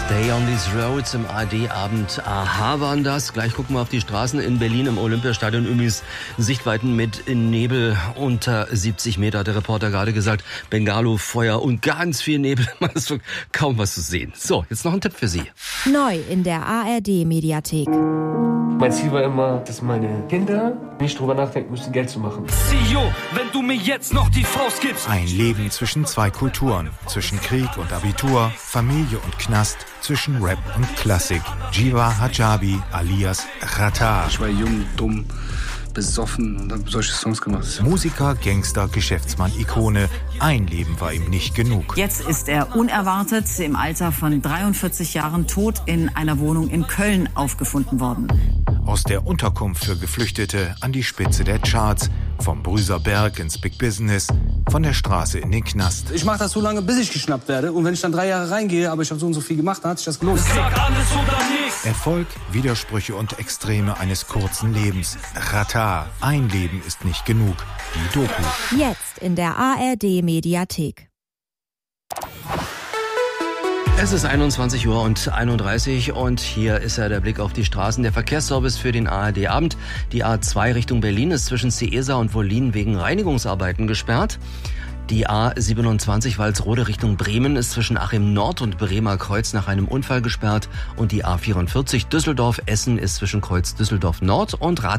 Stay on these roads im ARD-Abend. Aha waren das. Gleich gucken wir auf die Straßen in Berlin im Olympiastadion. Übrigens Sichtweiten mit Nebel unter 70 Meter. Der Reporter gerade gesagt, Bengalo, Feuer und ganz viel Nebel. Man ist kaum was zu sehen. So, jetzt noch ein Tipp für Sie. Neu in der ARD-Mediathek. Mein Ziel war immer, dass meine Kinder nicht drüber nachdenken müssen, Geld zu machen. CEO, wenn du mir jetzt noch die Faust gibst. Ein Leben zwischen zwei Kulturen, zwischen Krieg und Abitur, Familie und Knast, zwischen Rap und Klassik. Jiva Hijabi alias Xatar. Ich war jung, dumm, besoffen und habe solche Songs gemacht. Musiker, Gangster, Geschäftsmann, Ikone. Ein Leben war ihm nicht genug. Jetzt ist er unerwartet im Alter von 43 Jahren tot in einer Wohnung in Köln aufgefunden worden. Aus der Unterkunft für Geflüchtete an die Spitze der Charts, vom Brüserberg ins Big Business, von der Straße in den Knast. Ich mache das so lange, bis ich geschnappt werde. Und wenn ich dann 3 Jahre reingehe, aber ich habe so und so viel gemacht, dann hat sich das gelohnt. Sag alles oder nichts. Erfolg, Widersprüche und Extreme eines kurzen Lebens. Xatar, ein Leben ist nicht genug. Die Doku. Jetzt in der ARD-Mediathek. Es ist 21:31 Uhr und hier ist der Blick auf die Straßen. Der Verkehrsservice für den ARD-Abend. Die A2 Richtung Berlin ist zwischen Ciesa und Wollin wegen Reinigungsarbeiten gesperrt. Die A27 Walsrode Richtung Bremen ist zwischen Achim Nord und Bremer Kreuz nach einem Unfall gesperrt. Und die A44 Düsseldorf-Essen ist zwischen Kreuz Düsseldorf Nord und Ratingen